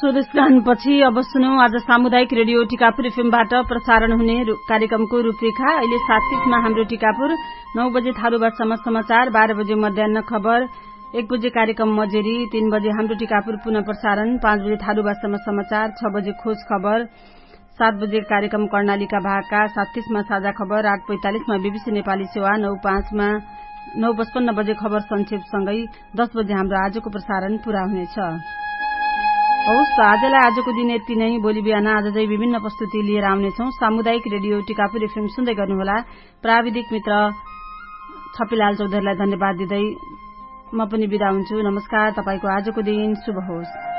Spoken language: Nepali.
स्वदेशगानपछि अब सुनौं आज सामुदायिक रेडियो टिकापुर एफएमबाट प्रसारण हुने कार्यक्रमको रूपरेखा। अहिले 7:30मा हाम्रो टिकापुर, 9 बजे थारूबाटसम्म समाचार, 12 बजे मध्याह्न खबर, 1 बजे कार्यक्रम मजेरी, 3 बजे हाम्रो टिकापुर पुनः प्रसारण, 5 बजे थारूबाटसम्म समाचार, 6 बजे खोज खबर, 7 बजे कार्यक्रम कर्णालीका भाका, 7:30मा साझा खबर, 8:45मा बीबीसी नेपाली सेवा, 9:55 बजे खबर संक्षेपसँगै 10 बजे हाम्रो आजको प्रसारण पूरा हुनेछ। हौस्, आजलाई आजको दिन यति नै। भोलि बिहान आज चाहिँ विभिन्न प्रस्तुति लिएर आउनेछौं। सामुदायिक रेडियो टिकापुर एफएम सुन्दै गर्नुहोला। प्राविधिक मित्र छपिलाल चौधरीलाई धन्यवाद दिँदै म पनि बिदा हुन्छु। नमस्कार। तपाईको आजको दिन शुभ होस्।